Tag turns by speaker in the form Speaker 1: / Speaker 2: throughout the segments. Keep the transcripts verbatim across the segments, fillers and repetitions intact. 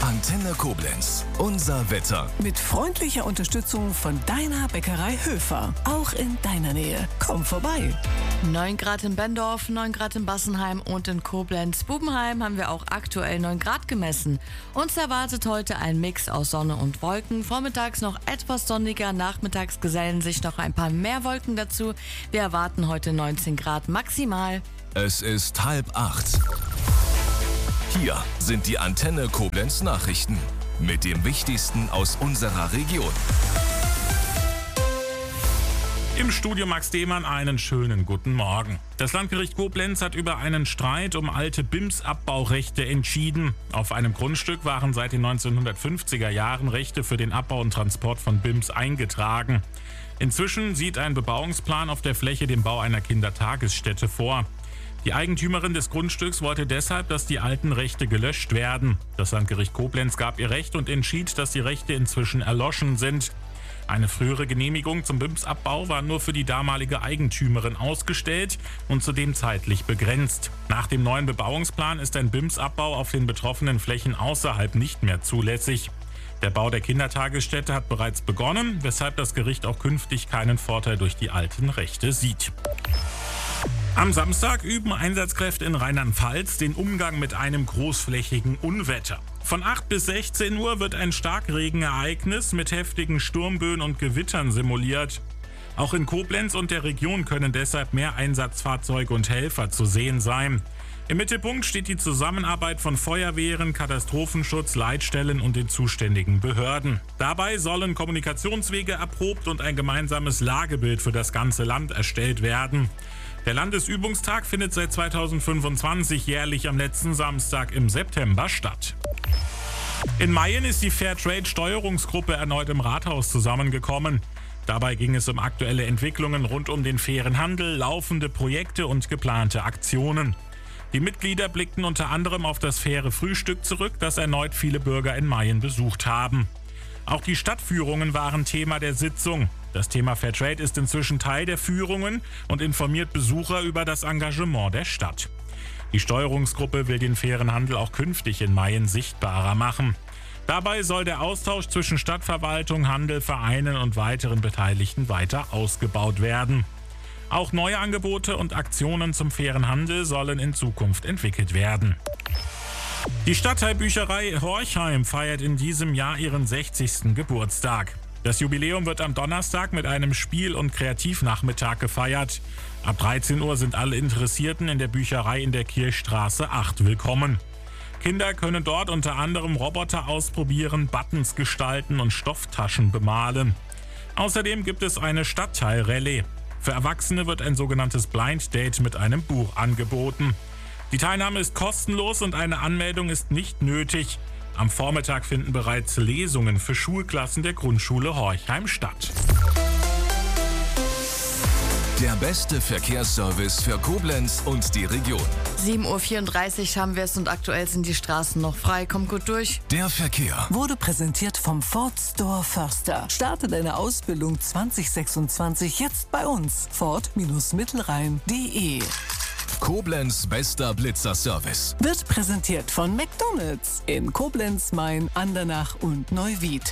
Speaker 1: Antenne Koblenz. Unser Wetter.
Speaker 2: Mit freundlicher Unterstützung von deiner Bäckerei Höfer. Auch in deiner Nähe. Komm vorbei.
Speaker 3: neun Grad in Bendorf, neun Grad in Bassenheim und in Koblenz. Bubenheim haben wir auch aktuell neun Grad gemessen. Uns erwartet heute ein Mix aus Sonne und Wolken. Vormittags noch etwas sonniger, nachmittags gesellen sich noch ein paar mehr Wolken dazu. Wir erwarten heute neunzehn Grad maximal.
Speaker 1: Es ist halb acht. Hier sind die Antenne Koblenz Nachrichten mit dem Wichtigsten aus unserer Region.
Speaker 4: Im Studio Max Demann einen schönen guten Morgen. Das Landgericht Koblenz hat über einen Streit um alte B I M S-Abbaurechte entschieden. Auf einem Grundstück waren seit den neunzehnhundertfünfziger Jahren Rechte für den Abbau und Transport von B I M S eingetragen. Inzwischen sieht ein Bebauungsplan auf der Fläche den Bau einer Kindertagesstätte vor. Die Eigentümerin des Grundstücks wollte deshalb, dass die alten Rechte gelöscht werden. Das Landgericht Koblenz gab ihr Recht und entschied, dass die Rechte inzwischen erloschen sind. Eine frühere Genehmigung zum B I M S-Abbau war nur für die damalige Eigentümerin ausgestellt und zudem zeitlich begrenzt. Nach dem neuen Bebauungsplan ist ein B I M S-Abbau auf den betroffenen Flächen außerhalb nicht mehr zulässig. Der Bau der Kindertagesstätte hat bereits begonnen, weshalb das Gericht auch künftig keinen Vorteil durch die alten Rechte sieht. Am Samstag üben Einsatzkräfte in Rheinland-Pfalz den Umgang mit einem großflächigen Unwetter. Von acht bis sechzehn Uhr wird ein Starkregenereignis mit heftigen Sturmböen und Gewittern simuliert. Auch in Koblenz und der Region können deshalb mehr Einsatzfahrzeuge und Helfer zu sehen sein. Im Mittelpunkt steht die Zusammenarbeit von Feuerwehren, Katastrophenschutz, Leitstellen und den zuständigen Behörden. Dabei sollen Kommunikationswege erprobt und ein gemeinsames Lagebild für das ganze Land erstellt werden. Der Landesübungstag findet seit zweitausendfünfundzwanzig jährlich am letzten Samstag im September statt. In Mayen ist die Fairtrade-Steuerungsgruppe erneut im Rathaus zusammengekommen. Dabei ging es um aktuelle Entwicklungen rund um den fairen Handel, laufende Projekte und geplante Aktionen. Die Mitglieder blickten unter anderem auf das faire Frühstück zurück, das erneut viele Bürger in Mayen besucht haben. Auch die Stadtführungen waren Thema der Sitzung. Das Thema Fairtrade ist inzwischen Teil der Führungen und informiert Besucher über das Engagement der Stadt. Die Steuerungsgruppe will den fairen Handel auch künftig in Mayen sichtbarer machen. Dabei soll der Austausch zwischen Stadtverwaltung, Handel, Vereinen und weiteren Beteiligten weiter ausgebaut werden. Auch neue Angebote und Aktionen zum fairen Handel sollen in Zukunft entwickelt werden. Die Stadtteilbücherei Horchheim feiert in diesem Jahr ihren sechzigsten Geburtstag. Das Jubiläum wird am Donnerstag mit einem Spiel- und Kreativnachmittag gefeiert. Ab dreizehn Uhr sind alle Interessierten in der Bücherei in der Kirchstraße acht willkommen. Kinder können dort unter anderem Roboter ausprobieren, Buttons gestalten und Stofftaschen bemalen. Außerdem gibt es eine Stadtteilrallye. Für Erwachsene wird ein sogenanntes Blind Date mit einem Buch angeboten. Die Teilnahme ist kostenlos und eine Anmeldung ist nicht nötig. Am Vormittag finden bereits Lesungen für Schulklassen der Grundschule Horchheim statt.
Speaker 1: Der beste Verkehrsservice für Koblenz und die Region.
Speaker 3: sieben Uhr vierunddreißig haben wir es und aktuell sind die Straßen noch frei. Kommt gut durch.
Speaker 1: Der Verkehr
Speaker 2: Wurde präsentiert vom Ford Store Förster. Starte deine Ausbildung zwanzig sechsundzwanzig jetzt bei uns. Ford Mittelrhein punkt de.
Speaker 1: Koblenz bester Blitzerservice.
Speaker 2: Wird präsentiert von McDonald's in Koblenz, Main, Andernach und Neuwied.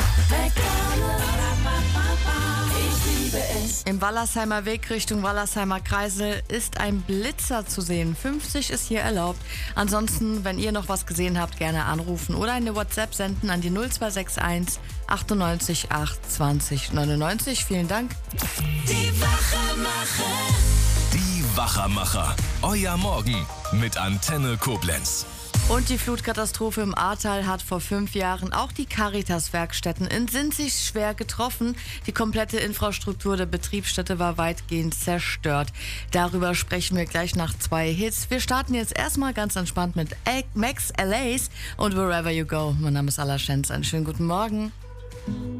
Speaker 3: Im Wallersheimer Weg Richtung Wallersheimer Kreisel ist ein Blitzer zu sehen. fünfzig ist hier erlaubt. Ansonsten, wenn ihr noch was gesehen habt, gerne anrufen oder eine WhatsApp senden an die null zwei sechs eins achtundneunzig acht zwanzig neunundneunzig. Vielen Dank.
Speaker 5: Die Wachermacher.
Speaker 1: Die Wachermacher. Euer Morgen mit Antenne Koblenz.
Speaker 3: Und die Flutkatastrophe im Ahrtal hat vor fünf Jahren auch die Caritas-Werkstätten in Sinzig schwer getroffen. Die komplette Infrastruktur der Betriebsstätte war weitgehend zerstört. Darüber sprechen wir gleich nach zwei Hits. Wir starten jetzt erstmal ganz entspannt mit Max L A's und Wherever You Go. Mein Name ist Alla Schenz. Einen schönen guten Morgen.